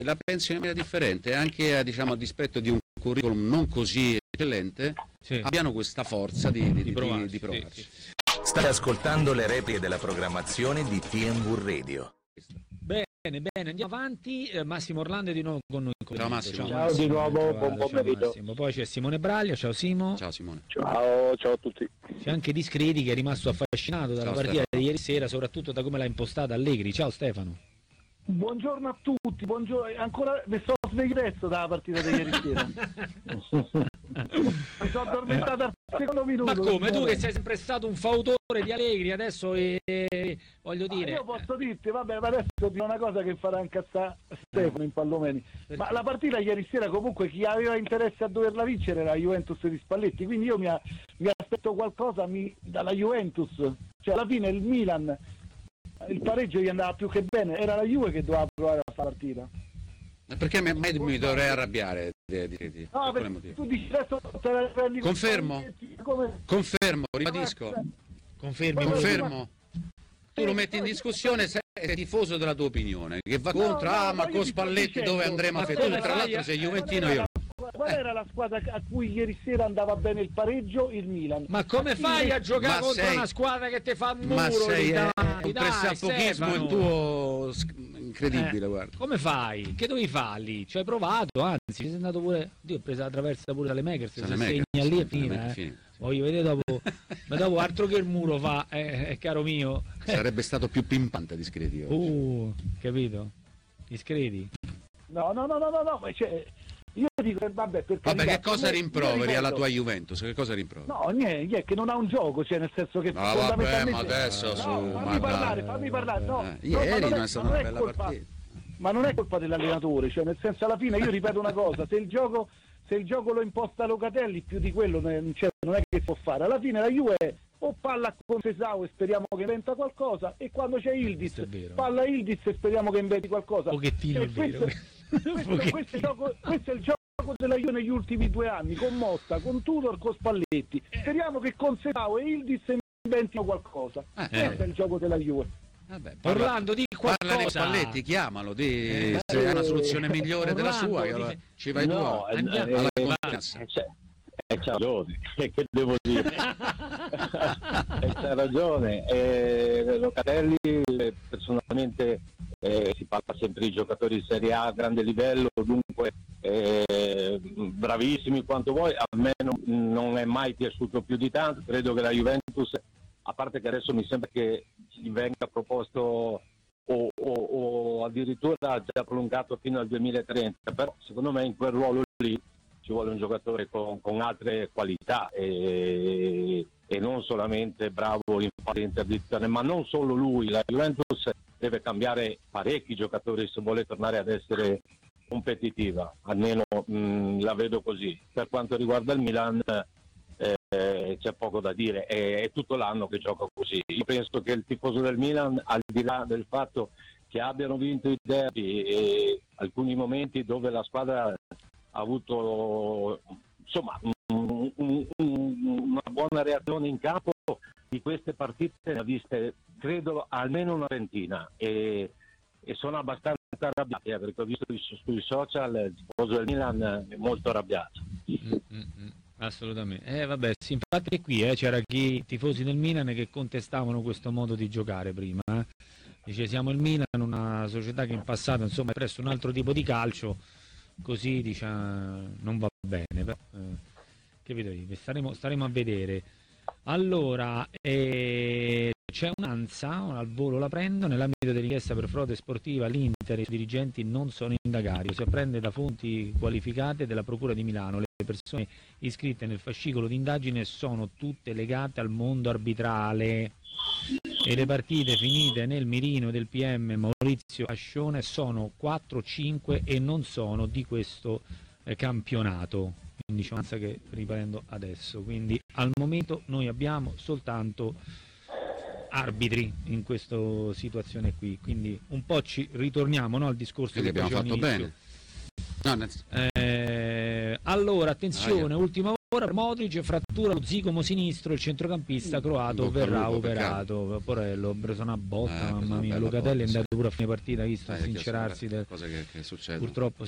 la penso in maniera differente, anche diciamo a dispetto di un curriculum non così eccellente, abbiano questa forza di provarci. Sì. Stai ascoltando le repliche della programmazione di TMV Radio. Bene, andiamo avanti. Massimo Orlando è di nuovo con noi. Ciao Massimo. Ciao di nuovo, buon pomeriggio. Poi c'è Simone Braglia, ciao Simo. Ciao Simone. Ciao a tutti. C'è anche Discreti che è rimasto affascinato dalla partita di ieri sera, soprattutto da come l'ha impostata Allegri. Ciao Stefano. Buongiorno a tutti, buongiorno. Ancora mi sto svegliando dalla partita di ieri sera. Mi sono addormentato al secondo minuto. Ma come? Tu che sei sempre stato un fautore di Allegri, adesso voglio dire... Io posso dirti, vabbè, ma adesso dico una cosa che farà incazzare Stefano in Pallomeni. Ma la partita ieri sera comunque chi aveva interesse a doverla vincere era la Juventus di Spalletti, quindi io mi aspetto qualcosa dalla Juventus. Cioè alla fine il Milan, il pareggio gli andava più che bene, era la Juve che doveva provare a fare la partita. Perché mi dovrei arrabbiare? No, perché tu dici adesso te la prendi. Confermo, ribadisco. Confermo. Tu lo metti in discussione, sei tifoso della tua opinione, che va contro, ma con Spalletti dove andremo a fare? Tra l'altro sei juventino io. Qual era la squadra a cui ieri sera andava bene il pareggio? Il Milan. Ma come fai a giocare contro una squadra che ti fa un muro? Ma sei un pressapochismo il tuo incredibile, guarda. Come fai? Che dovevi fare lì? Ci hai provato, anzi, sei andato pure. Dio, ho preso la traversa pure dalle Makers, se segna lì è finita. Voglio vedere dopo. Ma dopo altro che il muro fa, caro mio. Sarebbe stato più pimpante Discreti. Capito? Discreti. No, cioè, io dico vabbè, che cosa rimproveri alla tua Juventus? Che cosa rimproveri? No, niente, che non ha un gioco, cioè nel senso che fondamentalmente... ma adesso fammi parlare. No, ieri non è stata una bella partita. Ma non è colpa dell'allenatore, cioè nel senso alla fine io ripeto una cosa, se il gioco lo imposta Locatelli, più di quello non è che può fare. Alla fine la Juve o palla con Sesao e speriamo che inventa qualcosa, e quando c'è Ildiz palla Ildiz e speriamo che inventi qualcosa. Un pochettino questo è il gioco della Juve negli ultimi 2 anni, con Motta, con Tudor, con Spalletti. Speriamo che con Sesao e Ildiz inventino qualcosa. Questo è il gioco della Juve. Vabbè, Orlando, di qualcosa. Parla di Spalletti, chiamalo, se è una soluzione migliore della sua, ci vai tu alla confidenza. C'ha ragione, che devo dire? C'ha ragione. Locatelli, personalmente, si parla sempre di giocatori di Serie A a grande livello, dunque bravissimi quanto vuoi, a me non è mai piaciuto più di tanto. Credo che la Juventus, a parte che adesso mi sembra che gli venga proposto o addirittura già prolungato fino al 2030, però secondo me in quel ruolo lì ci vuole un giocatore con altre qualità e non solamente bravo in fase di interdizione, ma non solo lui. La Juventus deve cambiare parecchi giocatori se vuole tornare ad essere competitiva, almeno la vedo così. Per quanto riguarda il Milan c'è poco da dire, è tutto l'anno che gioca così. Io penso che il tifoso del Milan, al di là del fatto che abbiano vinto i derby e alcuni momenti dove la squadra ha avuto insomma una buona reazione in campo, di queste partite ne ha viste credo almeno una ventina e sono abbastanza arrabbiati perché ho visto sui social il tifoso del Milan è molto arrabbiato. Assolutamente. Vabbè, sì, infatti qui c'era tifosi del Milan che contestavano questo modo di giocare prima. Dice siamo il Milan, una società che in passato insomma ha preso un altro tipo di calcio, così non va bene. Capito? Staremo a vedere. Allora, c'è un'ANSA, al volo la prendo, nell'ambito dell'inchiesta per frode sportiva l'Inter e i suoi dirigenti non sono indagati, si apprende da fonti qualificate della Procura di Milano. Le persone iscritte nel fascicolo di indagine sono tutte legate al mondo arbitrale e le partite finite nel mirino del PM Maurizio Ascione sono 4-5 e non sono di questo campionato. Quindi c'è un'ANSA che riprendo adesso, quindi al momento noi abbiamo soltanto arbitri in questa situazione qui, quindi un po' ci ritorniamo al discorso che abbiamo fatto bene. Allora, attenzione, ultima ora per Modric, frattura lo zigomo sinistro, il centrocampista croato verrà operato. Porello, ha preso una botta, mamma mia. Locatelli è andato pure a fine partita, visto, a sincerarsi. Cosa che succede. Purtroppo